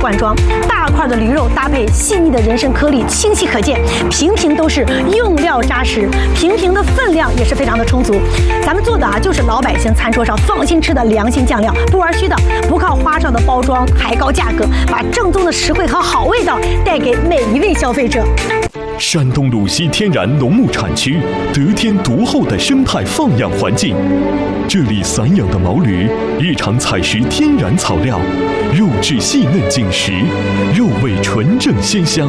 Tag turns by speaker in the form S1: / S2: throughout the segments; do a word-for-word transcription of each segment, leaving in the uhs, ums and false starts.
S1: 罐装，大块的驴肉搭配细腻的人参颗粒，清晰可见，瓶瓶都是用料扎实，瓶瓶的分量也是非常的充足。咱们做的啊，就是老百姓餐桌上放心吃的良心酱料，不玩虚的，不靠花哨的包装抬高价格，把正宗的实惠和好味道带给每一位消费者。
S2: 山东鲁西天然农牧产区，得天独厚的生态放养环境，这里散养的毛驴日常采食天然草料，肉质细嫩紧实，肉味纯正鲜香。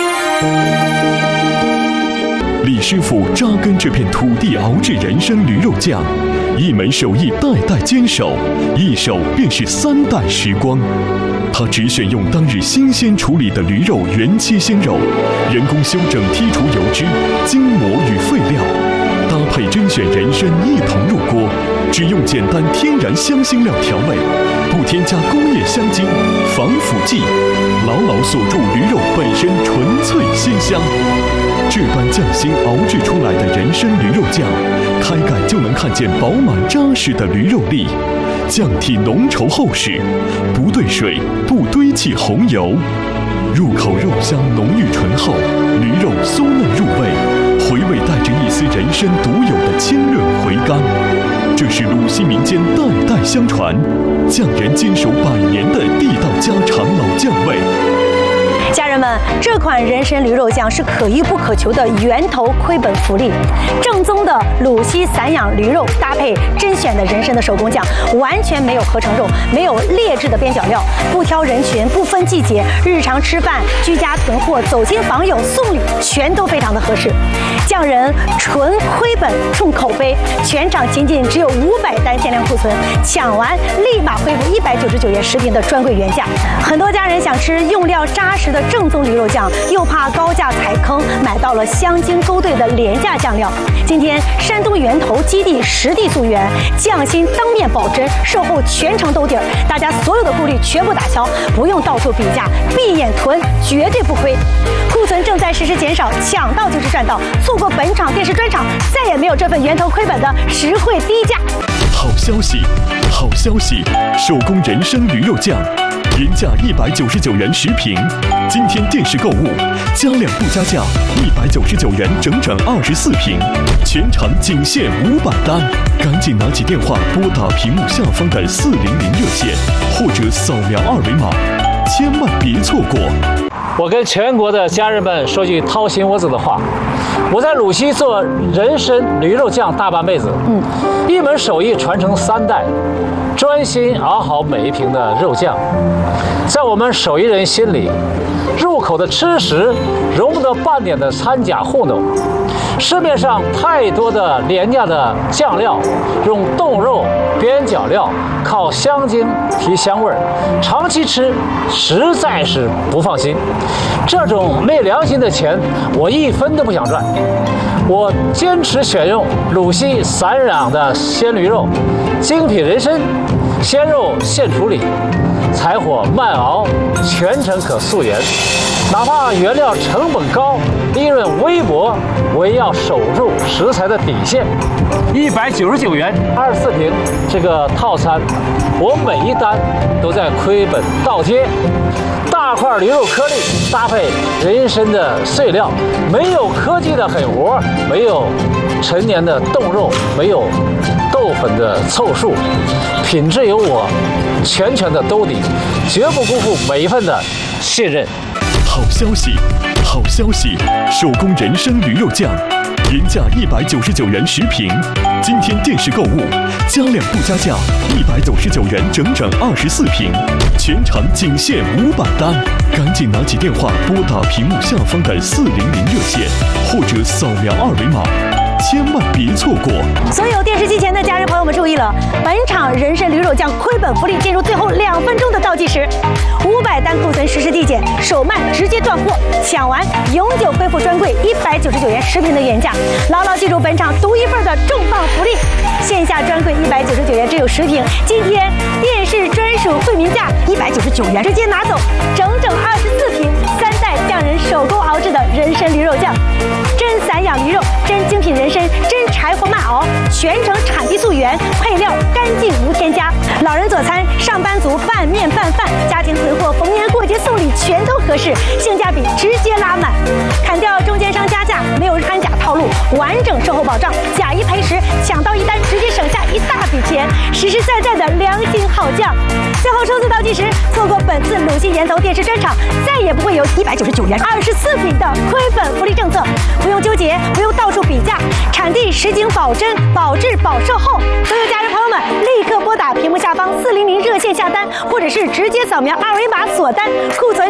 S2: 李师傅扎根这片土地，熬制人参驴肉酱，一门手艺代代坚守，一手便是三代时光。他只选用当日新鲜处理的驴肉原切鲜肉，人工修整剔除油脂、筋膜与废料，搭配甄选人参一同入锅，只用简单天然香辛料调味，不添加工业香精、防腐剂，牢牢锁住驴肉本身纯粹鲜香。这般匠心熬制出来的人参驴肉酱，开盖就能看见饱满扎实的驴肉粒，酱体浓稠厚实，不兑水，不堆砌红油，入口肉香浓郁醇厚，驴肉酥嫩入味，回味带着一丝人参独有的清润回甘。这是鲁西民间代代相传，匠人坚守百年的地道家常老酱味。
S1: 家人们，这款人参驴肉酱是可遇不可求的源头亏本福利。正宗的鲁西散养驴肉搭配甄选的人参的手工酱，完全没有合成肉，没有劣质的边角料，不挑人群，不分季节，日常吃饭、居家囤货、走亲访友、送礼，全都非常的合适。匠人纯亏本重口碑，全场仅仅只有五百单限量库存，抢完立马恢复一百九十九元十瓶的专柜原价。很多家人想吃用料扎实的正宗驴肉酱，又怕高价踩坑，买到了香精勾兑的廉价酱料。今天山东源头基地实地溯源，匠心当面保真，售后全程兜底儿，大家所有的顾虑全部打消，不用到处比价，闭眼囤绝对不亏。库存正在实时减少，抢到就是赚到，错过本场电视专场，再也没有这份源头亏本的实惠低价。
S2: 好消息，好消息！手工人参驴肉酱，原价一百九十九元十瓶，今天电视购物加量不加价，一百九十九元整整二十四瓶，全场仅限五百单，赶紧拿起电话拨打屏幕下方的四零零热线，或者扫描二维码，千万别错过。
S3: 我跟全国的家人们说句掏心窝子的话，我在鲁西做人参驴肉酱大半辈子，嗯，一门手艺传承三代，专心熬好每一瓶的肉酱。在我们手艺人心里，入口的吃食容不得半点的掺假糊弄。市面上太多的廉价的酱料，用冻肉、边角料，靠香精提香味儿，长期吃实在是不放心。这种没良心的钱，我一分都不想赚。我坚持选用鲁西散养的鲜驴肉，精品人参，鲜肉现处理，柴火慢熬，全程可溯源。哪怕原料成本高，利润微薄，我也要守住食材的底线。一百九十九元二十四瓶这个套餐，我每一单都在亏本倒贴。大块驴肉颗粒搭配人参的碎料，没有科技的狠活，没有陈年的冻肉，没有豆粉的凑数，品质由我全权的兜底，绝不辜负每一份的信任。
S2: 好消息，好消息！手工人参驴肉酱，原价一百九十九元十瓶，今天电视购物加量不加价，一百九十九元整整二十四瓶，全场仅限五百单，赶紧拿起电话拨打屏幕下方的四零零热线，或者扫描二维码。千万别错过！
S1: 所有电视机前的家人朋友们注意了，本场人参驴肉酱亏本福利进入最后两分钟的倒计时，五百单库存实时递减，首卖直接断货，抢完永久恢复专柜一百九十九元十瓶的原价。牢牢记住本场独一份的重磅福利，线下专柜一百九十九元只有十瓶，今天电视专属惠民价一百九十九元直接拿走，整整二十四瓶三代匠人手工熬制的人参驴肉酱，真散养驴肉，真精品人参，真柴火慢熬，全程产地溯源，配料干净无添加。老人佐餐，上班族拌面拌饭，家庭囤货，逢年过节送全都合适，性价比直接拉满。砍掉中间商加价，没有掺假套路，完整售后保障，假一赔十，抢到一单直接省下一大笔钱，实实在在的良心好价。最后数字倒计时，错过本次鲁西岩头电视专场，再也不会有一百九十九元二十四瓶的亏本福利政策，不用纠结，不用到处比价，产地实景保真、保质、保售后。所有家人朋友们，立刻拨打屏幕下方四零零热线下单，或者是直接扫描二维码锁单，库存